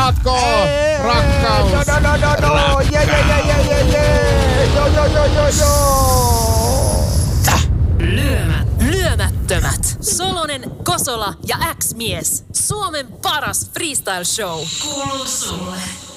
Kuulatko, rakkaus? No. Lyömättömät. Solonen, Kosola ja X-mies. Suomen paras freestyle show. Kuuluu sulle.